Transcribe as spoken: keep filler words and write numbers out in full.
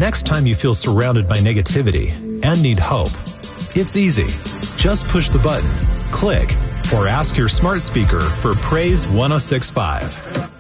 next time you feel surrounded by negativity and need hope, it's easy. Just push the button, click, or ask your smart speaker for Praise one oh six point five.